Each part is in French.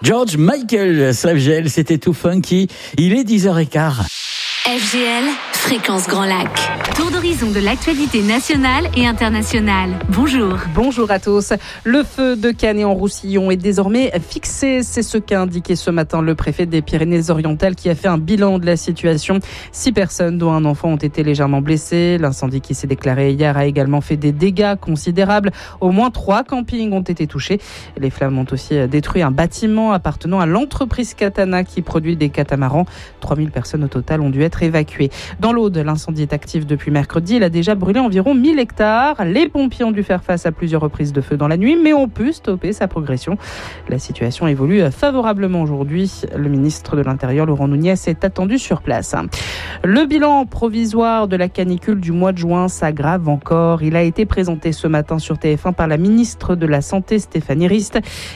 George Michael Slaviel, c'était tout funky. Il est 10h15. FGL, Fréquence Grand Lac. Tour d'horizon de l'actualité nationale et internationale. Bonjour. Bonjour à tous. Le feu de Canet-en-Roussillon est désormais fixé. C'est ce qu'a indiqué ce matin le préfet des Pyrénées-Orientales qui a fait un bilan de la situation. 6 personnes, dont un enfant, ont été légèrement blessées. L'incendie qui s'est déclaré hier a également fait des dégâts considérables. Au moins 3 campings ont été touchés. Les flammes ont aussi détruit un bâtiment appartenant à l'entreprise Katana qui produit des catamarans. 3000 personnes au total ont dû être évacuées. Dans l'Aude, l'incendie est actif depuis mercredi. Il a déjà brûlé environ 1000 hectares. Les pompiers ont dû faire face à plusieurs reprises de feu dans la nuit, mais ont pu stopper sa progression. La situation évolue favorablement aujourd'hui. Le ministre de l'Intérieur, Laurent Nunez, est attendu sur place. Le bilan provisoire de la canicule du mois de juin s'aggrave encore. Il a été présenté ce matin sur TF1 par la ministre de la Santé, Stéphanie Rist.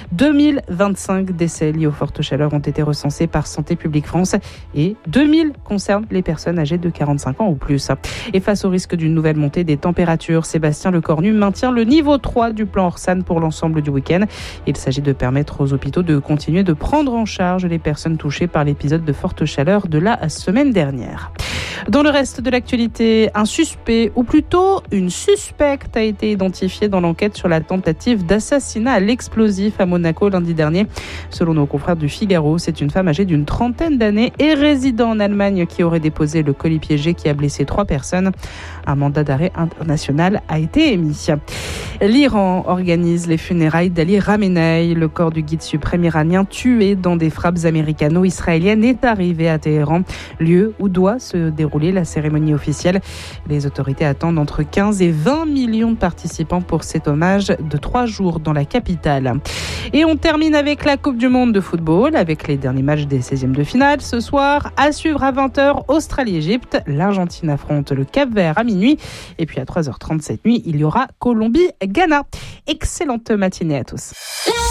2025 décès liés aux fortes chaleurs ont été recensés par Santé publique France et 2000 concernent les personnes âgées de 45 ans ou plus. Et face au risque d'une nouvelle montée des températures, Sébastien Lecornu maintient le niveau 3 du plan Orsan pour l'ensemble du week-end. Il s'agit de permettre aux hôpitaux de continuer de prendre en charge les personnes touchées par l'épisode de forte chaleur de la semaine dernière. Dans le reste de l'actualité, un suspect, ou plutôt une suspecte, a été identifiée dans l'enquête sur la tentative d'assassinat à l'explosif à Monaco lundi dernier. Selon nos confrères du Figaro, c'est une femme âgée d'une trentaine d'années et résidant en Allemagne qui aurait déposé le colis piégé qui a blessé 3 personnes. Un mandat d'arrêt international a été émis. L'Iran organise les funérailles d'Ali Khamenei. Le corps du guide suprême iranien tué dans des frappes américano-israéliennes est arrivé à Téhéran, lieu où doit se dérouler la cérémonie officielle. Les autorités attendent entre 15 et 20 millions de participants pour cet hommage de 3 jours dans la capitale. Et on termine avec la Coupe du Monde de football, avec les derniers matchs des 16e de finale. Ce soir, à suivre à 20h, Australie-Égypte. L'Argentine affronte le Cap-Vert à minuit. Et puis à 3h30 cette nuit, il y aura Colombie-Ghana. Excellente matinée à tous.